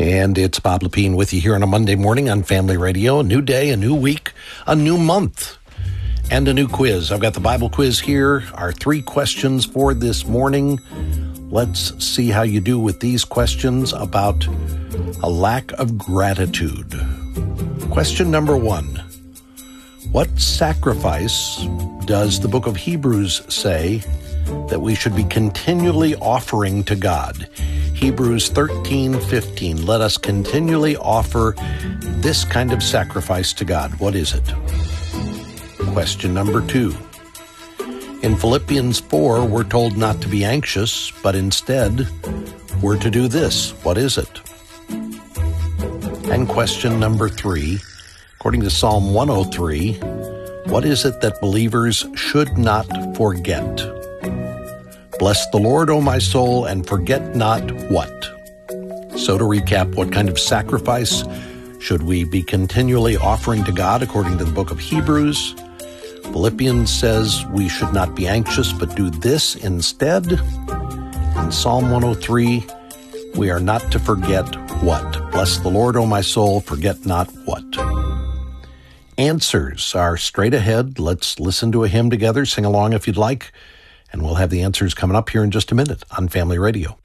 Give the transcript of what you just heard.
And it's Bob Lepine with you here on a Monday morning on Family Radio. A new day, a new week, a new month, and a new quiz. I've got the Bible quiz here, our 3 questions for this morning. Let's see how you do with these questions about a lack of gratitude. Question number 1. What sacrifice does the book of Hebrews say that we should be continually offering to God? Hebrews 13:15. Let us continually offer this kind of sacrifice to God. What is it? Question number 2. In Philippians 4, we're told not to be anxious, but instead we're to do this. What is it? And question number 3. According to Psalm 103, what is it that believers should not forget? Bless the Lord, O my soul, and forget not what? So to recap, what kind of sacrifice should we be continually offering to God according to the book of Hebrews? Philippians says we should not be anxious, but do this instead. In Psalm 103, we are not to forget what? Bless the Lord, O my soul, forget not what? Answers are straight ahead. Let's listen to a hymn together. Sing along if you'd like. And we'll have the answers coming up here in just a minute on Family Radio.